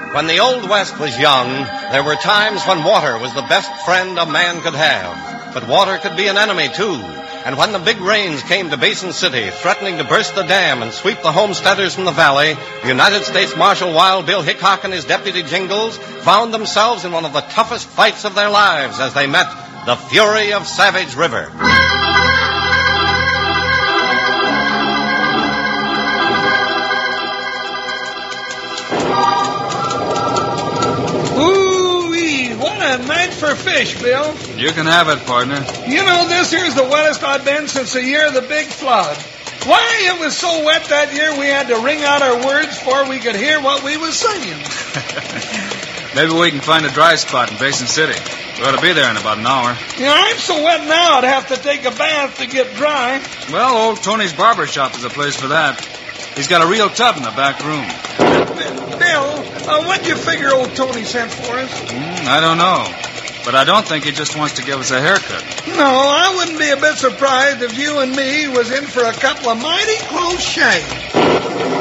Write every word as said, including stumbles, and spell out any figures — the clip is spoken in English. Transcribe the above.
When the Old West was young, there were times when water was the best friend a man could have. But water could be an enemy, too. And when the big rains came to Basin City, threatening to burst the dam and sweep the homesteaders from the valley, United States Marshal Wild Bill Hickok and his deputy Jingles found themselves in one of the toughest fights of their lives as they met the fury of Savage River. Ooh-wee, what a night for fish, Bill. You can have it, partner. You know, this here's the wettest I've been since the year of the big flood. Why, it was so wet that year we had to wring out our words before we could hear what we was singing. Maybe we can find a dry spot in Basin City. We ought to be there in about an hour. You know, I'm so wet now I'd have to take a bath to get dry. Well, old Tony's barber shop is a place for that. He's got a real tub in the back room. Bill, uh, what'd you figure old Tony sent for us? Mm, I don't know. But I don't think he just wants to give us a haircut. No, I wouldn't be a bit surprised if you and me was in for a couple of mighty close shaves.